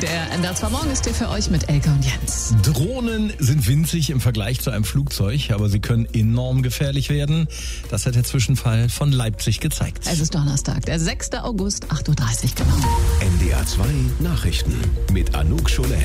Der NDR 2 Morgen ist hier für euch mit Elke und Jens. Drohnen sind winzig im Vergleich zu einem Flugzeug, aber sie können enorm gefährlich werden. Das hat der Zwischenfall von Leipzig gezeigt. Es ist Donnerstag, der 6. August, 8.30 Uhr genau. NDR 2 Nachrichten mit Anouk Scholen.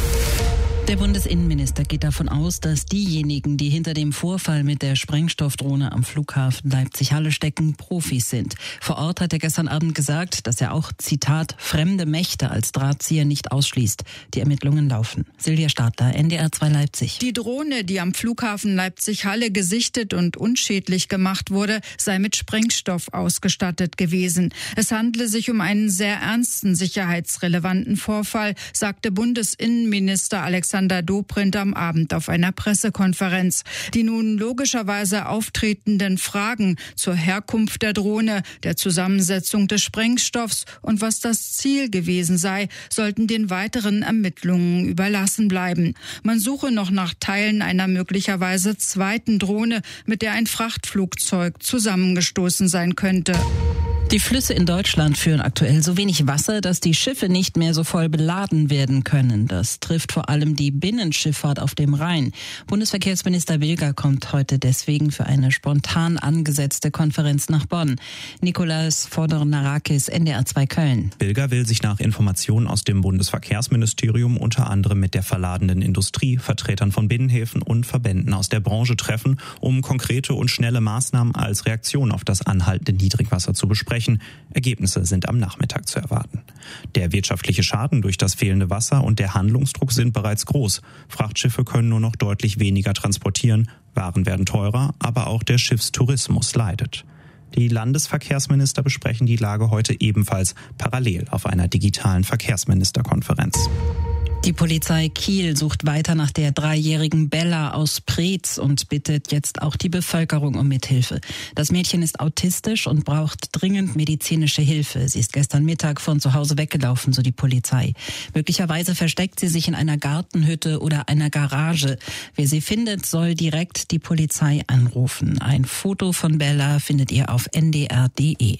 Der Bundesinnenminister geht davon aus, dass diejenigen, die hinter dem Vorfall mit der Sprengstoffdrohne am Flughafen Leipzig-Halle stecken, Profis sind. Vor Ort hat er gestern Abend gesagt, dass er auch, Zitat, fremde Mächte als Drahtzieher nicht ausschließt. Die Ermittlungen laufen. Silvia Stadler, NDR 2 Leipzig. Die Drohne, die am Flughafen Leipzig-Halle gesichtet und unschädlich gemacht wurde, sei mit Sprengstoff ausgestattet gewesen. Es handle sich um einen sehr ernsten sicherheitsrelevanten Vorfall, sagte Bundesinnenminister Alexander Dobrindt am Abend auf einer Pressekonferenz. Die nun logischerweise auftretenden Fragen zur Herkunft der Drohne, der Zusammensetzung des Sprengstoffs und was das Ziel gewesen sei, sollten den weiteren Ermittlungen überlassen bleiben. Man suche noch nach Teilen einer möglicherweise zweiten Drohne, mit der ein Frachtflugzeug zusammengestoßen sein könnte. Die Flüsse in Deutschland führen aktuell so wenig Wasser, dass die Schiffe nicht mehr so voll beladen werden können. Das trifft vor allem die Binnenschifffahrt auf dem Rhein. Bundesverkehrsminister Wilger kommt heute deswegen für eine spontan angesetzte Konferenz nach Bonn. Nikolaus Fodor-Narakis, NDR 2 Köln. Wilger will sich nach Informationen aus dem Bundesverkehrsministerium unter anderem mit der verladenden Industrie, Vertretern von Binnenhäfen und Verbänden aus der Branche treffen, um konkrete und schnelle Maßnahmen als Reaktion auf das anhaltende Niedrigwasser zu besprechen. Ergebnisse sind am Nachmittag zu erwarten. Der wirtschaftliche Schaden durch das fehlende Wasser und der Handlungsdruck sind bereits groß. Frachtschiffe können nur noch deutlich weniger transportieren, Waren werden teurer, aber auch der Schiffstourismus leidet. Die Landesverkehrsminister besprechen die Lage heute ebenfalls parallel auf einer digitalen Verkehrsministerkonferenz. Die Polizei Kiel sucht weiter nach der 3-jährigen Bella aus Preetz und bittet jetzt auch die Bevölkerung um Mithilfe. Das Mädchen ist autistisch und braucht dringend medizinische Hilfe. Sie ist gestern Mittag von zu Hause weggelaufen, so die Polizei. Möglicherweise versteckt sie sich in einer Gartenhütte oder einer Garage. Wer sie findet, soll direkt die Polizei anrufen. Ein Foto von Bella findet ihr auf ndr.de.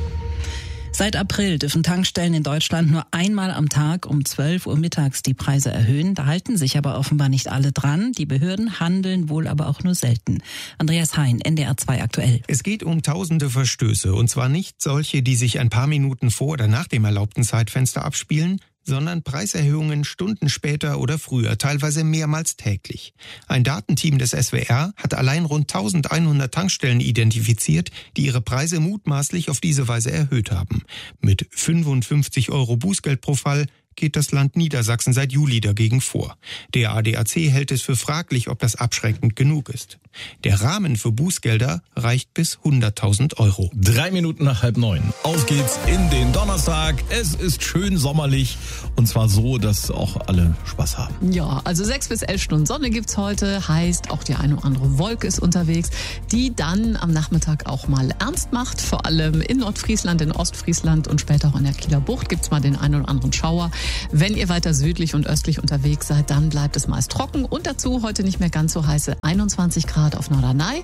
Seit April dürfen Tankstellen in Deutschland nur einmal am Tag um 12 Uhr mittags die Preise erhöhen. Da halten sich aber offenbar nicht alle dran. Die Behörden handeln wohl aber auch nur selten. Andreas Hein, NDR 2 aktuell. Es geht um tausende Verstöße. Und zwar nicht solche, die sich ein paar Minuten vor oder nach dem erlaubten Zeitfenster abspielen, sondern Preiserhöhungen Stunden später oder früher, teilweise mehrmals täglich. Ein Datenteam des SWR hat allein rund 1100 Tankstellen identifiziert, die ihre Preise mutmaßlich auf diese Weise erhöht haben. Mit 55 € Bußgeld pro Fall geht das Land Niedersachsen seit Juli dagegen vor. Der ADAC hält es für fraglich, ob das abschreckend genug ist. Der Rahmen für Bußgelder reicht bis 100.000 €. 3 Minuten nach 8:30. Auf geht's in den Donnerstag. Es ist schön sommerlich und zwar so, dass auch alle Spaß haben. Ja, also 6 bis 11 Stunden Sonne gibt's heute, heißt auch die eine oder andere Wolke ist unterwegs, die dann am Nachmittag auch mal ernst macht. Vor allem in Nordfriesland, in Ostfriesland und später auch in der Kieler Bucht gibt's mal den einen oder anderen Schauer. Wenn ihr weiter südlich und östlich unterwegs seid, dann bleibt es meist trocken und dazu heute nicht mehr ganz so heiße 21 Grad auf Norderney,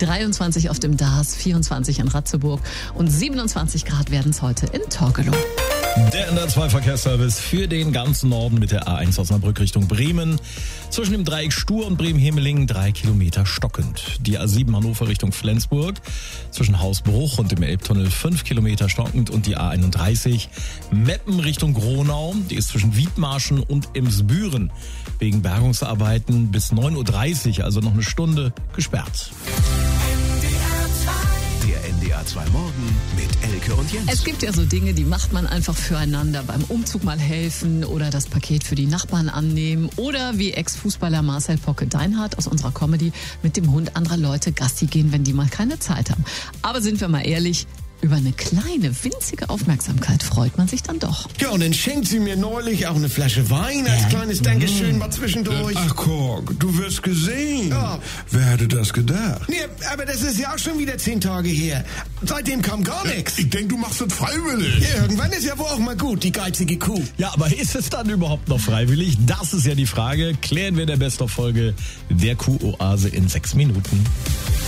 23 auf dem Dars, 24 in Ratzeburg und 27 Grad werden es heute in Torgelow. Der NDR 2 Verkehrsservice für den ganzen Norden mit der A1 Osnabrück Richtung Bremen. Zwischen dem Dreieck Stur und Bremen-Hemelingen 3 Kilometer stockend. Die A7 Hannover Richtung Flensburg. Zwischen Hausbruch und dem Elbtunnel 5 Kilometer stockend. Und die A31 Meppen Richtung Gronau. Die ist zwischen Wiedmarschen und Emsbüren wegen Bergungsarbeiten bis 9.30 Uhr, also noch eine Stunde, gesperrt. Der NDR 2 Morgen mit Elke und Jens. Es gibt ja so Dinge, die macht man einfach füreinander. Beim Umzug mal helfen oder das Paket für die Nachbarn annehmen. Oder wie Ex-Fußballer Marcel Pocke-Deinhardt aus unserer Comedy mit dem Hund anderer Leute Gassi gehen, wenn die mal keine Zeit haben. Aber sind wir mal ehrlich, über eine kleine, winzige Aufmerksamkeit freut man sich dann doch. Ja, und dann schenkt sie mir neulich auch eine Flasche Wein als kleines Dankeschön mal zwischendurch. Ach, Kork, du wirst gesehen. Ja. Wer hätte das gedacht? Nee, aber das ist ja auch schon wieder 10 Tage her. Seitdem kam gar nichts. Ich denke, du machst das freiwillig. Ja, irgendwann ist ja wohl auch mal gut, die geizige Kuh. Ja, aber ist es dann überhaupt noch freiwillig? Das ist ja die Frage. Klären wir in der Best-of-Folge der Kuh-Oase in 6 Minuten.